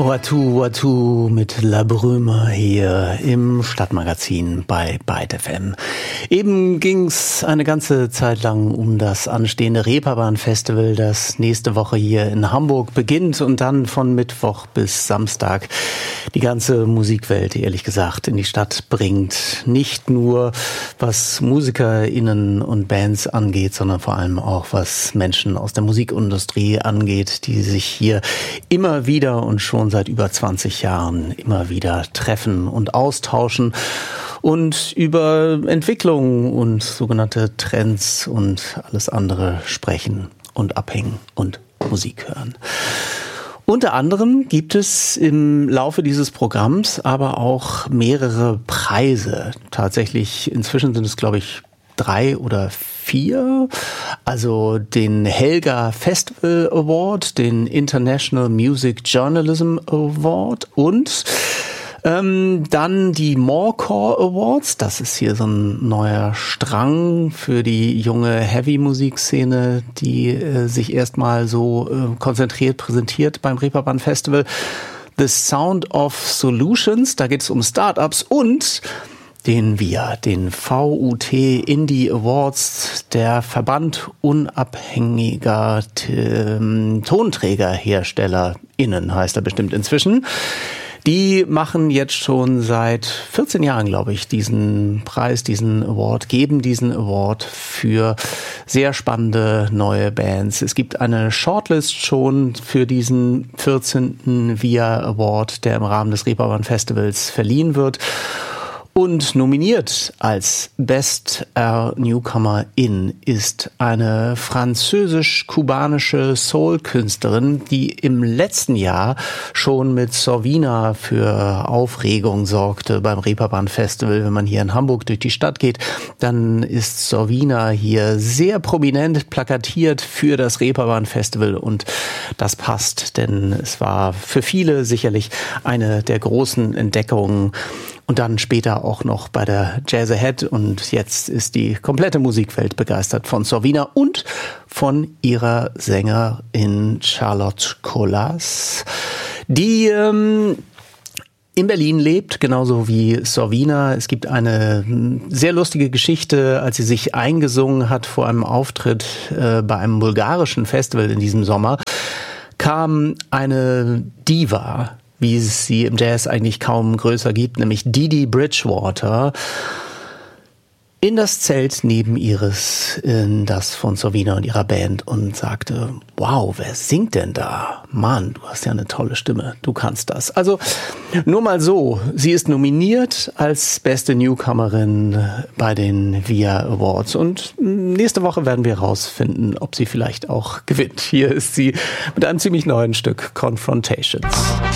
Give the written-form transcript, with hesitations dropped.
Watu mit La Brume hier im Stadtmagazin bei Byte FM. Eben ging's eine ganze Zeit lang um das anstehende Reeperbahn-Festival, das nächste Woche hier in Hamburg beginnt und dann von Mittwoch bis Samstag die ganze Musikwelt, ehrlich gesagt, in die Stadt bringt. Nicht nur was MusikerInnen und Bands angeht, sondern vor allem auch was Menschen aus der Musikindustrie angeht, die sich hier immer wieder und schon seit über 20 Jahren immer wieder treffen und austauschen und über Entwicklungen und sogenannte Trends und alles andere sprechen und abhängen und Musik hören. Unter anderem gibt es im Laufe dieses Programms aber auch mehrere Preise. Tatsächlich, inzwischen sind es, glaube ich, 3 oder 4, also den Helga Festival Award, den International Music Journalism Award und dann die Morecore Awards. Das ist hier so ein neuer Strang für die junge Heavy-Musikszene, die sich erstmal so konzentriert präsentiert beim Reeperbahn Festival. The Sound of Solutions, da geht es um Startups und den VIA, den VUT Indie Awards, der Verband unabhängiger TonträgerherstellerInnen heißt er bestimmt inzwischen. Die machen jetzt schon seit 14 Jahren, glaube ich, diesen Preis, diesen Award, geben diesen Award für sehr spannende neue Bands. Es gibt eine Shortlist schon für diesen 14. VIA Award, der im Rahmen des Reeperbahn Festivals verliehen wird. Und nominiert als Best Newcomer-In ist eine französisch-kubanische Soul-Künstlerin, die im letzten Jahr schon mit Sorvina für Aufregung sorgte beim Reeperbahn Festival. Wenn man hier in Hamburg durch die Stadt geht, dann ist Sorvina hier sehr prominent plakatiert für das Reeperbahn Festival und das passt, denn es war für viele sicherlich eine der großen Entdeckungen. Und dann später auch noch bei der Jazz Ahead. Und jetzt ist die komplette Musikwelt begeistert von Sorvina und von ihrer Sängerin Charlotte Colas, die in Berlin lebt, genauso wie Sorvina. Es gibt eine sehr lustige Geschichte, als sie sich eingesungen hat vor einem Auftritt bei einem bulgarischen Festival in diesem Sommer, kam eine Diva, wie es sie im Jazz eigentlich kaum größer gibt, nämlich Didi Bridgewater, in das Zelt neben ihres, in das von Sorvina und ihrer Band und sagte, wow, wer singt denn da? Mann, du hast ja eine tolle Stimme, du kannst das. Also nur mal so, sie ist nominiert als beste Newcomerin bei den VIA Awards und nächste Woche werden wir herausfinden, ob sie vielleicht auch gewinnt. Hier ist sie mit einem ziemlich neuen Stück, Confrontations.